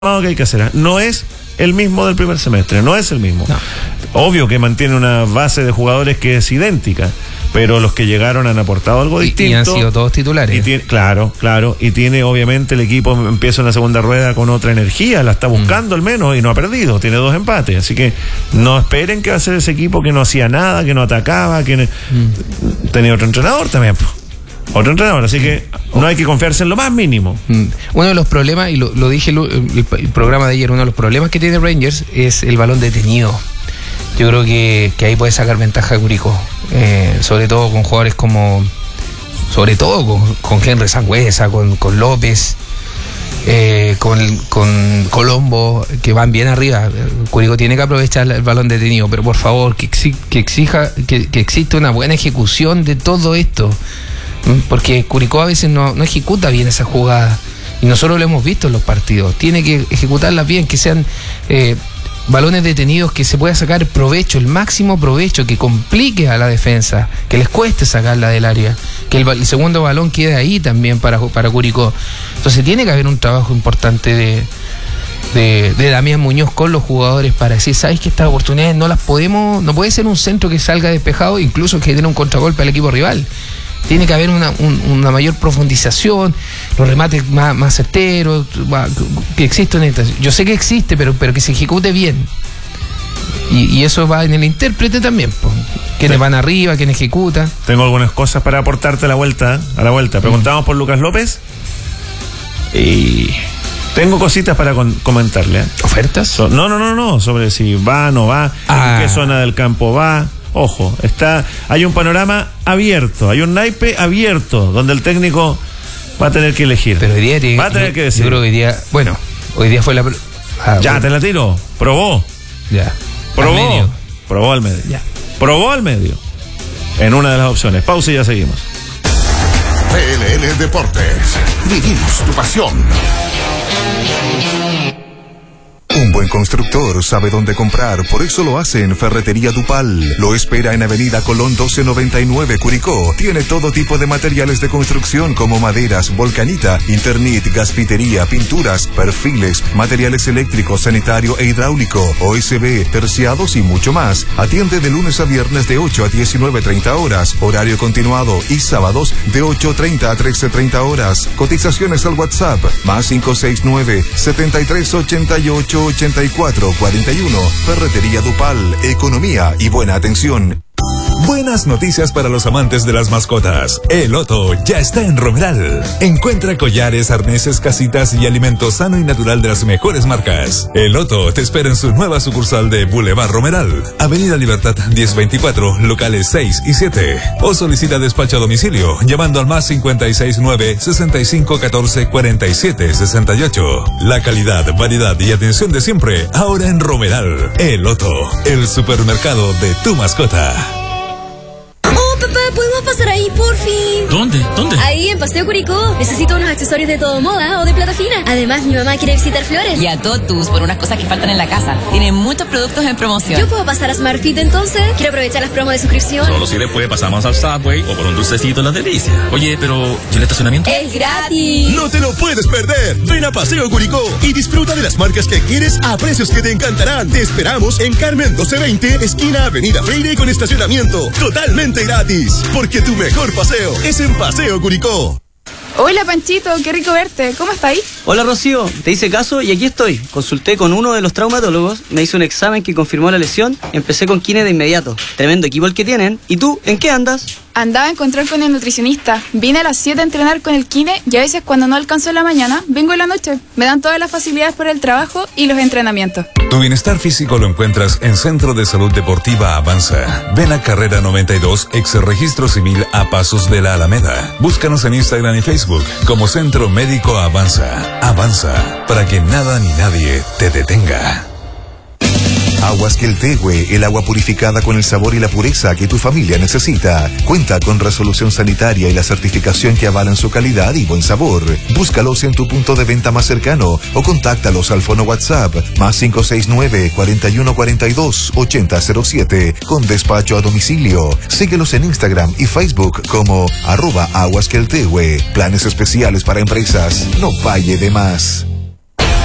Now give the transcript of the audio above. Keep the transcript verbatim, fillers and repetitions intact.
que hay que hacer. No es el mismo del primer semestre, no es el mismo. No. Obvio que mantiene una base de jugadores que es idéntica, pero los que llegaron han aportado algo y, distinto. Y han sido todos titulares. Y tiene, claro, claro. Y tiene, obviamente, el equipo empieza en la segunda rueda con otra energía, la está buscando mm. al menos y no ha perdido, tiene dos empates. Así que no esperen que va a ser ese equipo que no hacía nada, que no atacaba, que mm. tenía otro entrenador también. Otro entrenador, así que no hay que confiarse en lo más mínimo. Uno de los problemas, y lo, lo dije el, el, el programa de ayer, uno de los problemas que tiene Rangers es el balón detenido. Yo creo que, que ahí puede sacar ventaja Curicó, eh, sobre todo con jugadores como, sobre todo con, con Henry Sangüesa, con, con López, eh, con, con Colombo, que van bien arriba. Curicó tiene que aprovechar el balón detenido, pero por favor, que, exi, que exija que, que exista una buena ejecución de todo esto. Porque Curicó a veces no, no ejecuta bien esa jugada y nosotros lo hemos visto en los partidos. Tiene que ejecutarlas bien, que sean eh, balones detenidos, que se pueda sacar provecho, el máximo provecho, que complique a la defensa, que les cueste sacarla del área, que el, el segundo balón quede ahí también para, para Curicó. Entonces tiene que haber un trabajo importante de, de, de Damián Muñoz con los jugadores para decir, ¿sabes que estas oportunidades no las podemos, no puede ser un centro que salga despejado, incluso que dé un contragolpe al equipo rival? Tiene que haber una, un, una mayor profundización, los remates más, más certeros, que existen. Yo sé que existe, pero, pero que se ejecute bien. Y, y eso va en el intérprete también, pues. Quienes sí. van arriba, quien ejecuta. Tengo algunas cosas para aportarte a la vuelta. A la vuelta. Preguntamos mm. por Lucas López. Y tengo cositas para con, comentarle. ¿eh? ¿Ofertas? So, no, no, no, no. Sobre si va o no va, ah. en qué zona del campo va. Ojo, está, hay un panorama abierto, hay un naipe abierto, donde el técnico va a tener que elegir. Pero hoy día tiene, va a tener que decir. Yo creo que hoy día, bueno, hoy día fue la... Ah, ya, bueno. Te la tiro, probó. Ya. Probó. Al medio. Probó al medio. Ya. Probó al medio. En una de las opciones. Pausa y ya seguimos. P L L Deportes. Vivimos tu pasión. Un buen constructor sabe dónde comprar, por eso lo hace en Ferretería Dupal. Lo espera en Avenida Colón doce noventa y nueve, Curicó. Tiene todo tipo de materiales de construcción como maderas, volcanita, Internet, gasfitería, pinturas, perfiles, materiales eléctricos, sanitario e hidráulico, O S B, terciados y mucho más. Atiende de lunes a viernes de ocho a diecinueve treinta horas, horario continuado, y sábados de ocho treinta a trece treinta horas. Cotizaciones al WhatsApp, más cinco seis nueve, setenta y tres ochenta y ocho ochenta y cuatro cuarenta y uno. Ferretería Dupal, economía y buena atención. Buenas noticias para los amantes de las mascotas. El Otto ya está en Romeral. Encuentra collares, arneses, casitas y alimento sano y natural de las mejores marcas. El Otto te espera en su nueva sucursal de Boulevard Romeral, Avenida Libertad diez veinticuatro, locales seis y siete. O solicita despacho a domicilio llamando al más cincuenta y seis nueve, sesenta y cinco catorce, cuarenta y siete sesenta y ocho. La calidad, variedad y atención de siempre ahora en Romeral. El Otto, el supermercado de tu mascota. Papá, ¿podemos pasar ahí, por fin? ¿Dónde? ¿Dónde? Ahí, en Paseo Curicó. Necesito unos accesorios de todo moda o de plata fina. Además, mi mamá quiere visitar Flores. Y a Totus por unas cosas que faltan en la casa. Tienen muchos productos en promoción. ¿Yo puedo pasar a SmartFit entonces? Quiero aprovechar las promos de suscripción. Solo si después pasamos al Subway o por un dulcecito en la delicia. Oye, pero ¿y el estacionamiento? ¡Es gratis! ¡No te lo puedes perder! Ven a Paseo Curicó y disfruta de las marcas que quieres a precios que te encantarán. Te esperamos en Carmen doce veinte, esquina Avenida Freire, con estacionamiento totalmente gratis. Porque tu mejor paseo es en Paseo Curicó. Hola Panchito, qué rico verte. ¿Cómo estáis? Hola Rocío, te hice caso y aquí estoy. Consulté con uno de los traumatólogos, me hizo un examen que confirmó la lesión y empecé con kine de inmediato. Tremendo equipo el que tienen. ¿Y tú, en qué andas? Andaba a encontrar con el nutricionista. Vine a las siete a entrenar con el kine y a veces cuando no alcanzo en la mañana, vengo en la noche. Me dan todas las facilidades por el trabajo y los entrenamientos. Tu bienestar físico lo encuentras en Centro de Salud Deportiva Avanza. Ven a Carrera noventa y dos, ex Registro Civil, a pasos de la Alameda. Búscanos en Instagram y Facebook como Centro Médico Avanza. Avanza, para que nada ni nadie te detenga. Aguas Queltehue, el agua purificada con el sabor y la pureza que tu familia necesita. Cuenta con resolución sanitaria y la certificación que avalan su calidad y buen sabor. Búscalos en tu punto de venta más cercano o contáctalos al fono WhatsApp más cinco seis nueve, cuarenta y uno cuarenta y dos, ochenta cero siete con despacho a domicilio. Síguelos en Instagram y Facebook como arroba Aguas Queltehue. Planes especiales para empresas. No falle de más.